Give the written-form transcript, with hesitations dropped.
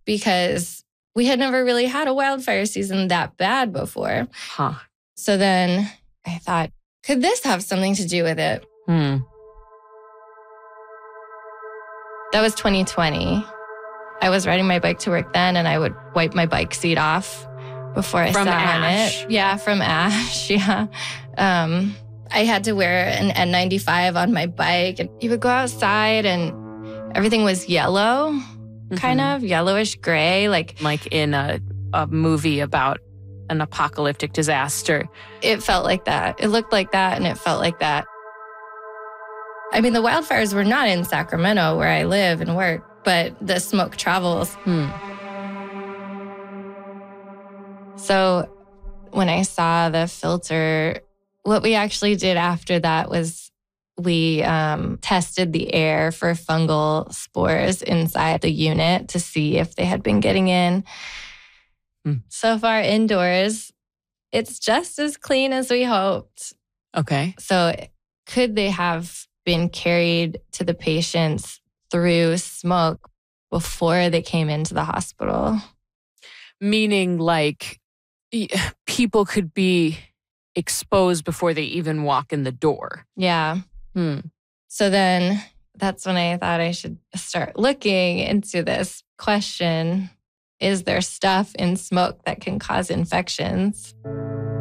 because we had never really had a wildfire season that bad before. Huh. So then I thought, could this have something to do with it? That was 2020. I was riding my bike to work then, and I would wipe my bike seat off before I sat on it. Yeah, from ash. Yeah. I had to wear an N95 on my bike, and you would go outside and everything was yellow, kind of yellowish gray. Like in a movie about an apocalyptic disaster. It felt like that. It looked like that, and it felt like that. I mean, the wildfires were not in Sacramento where I live and work, but the smoke travels. So when I saw the filter, what we actually did after that was we tested the air for fungal spores inside the unit to see if they had been getting in. So far indoors, it's just as clean as we hoped. Okay. So could they have been carried to the patients through smoke before they came into the hospital? Meaning like people could be exposed before they even walk in the door. Yeah. So then that's when I thought I should start looking into this question. Is there stuff in smoke that can cause infections?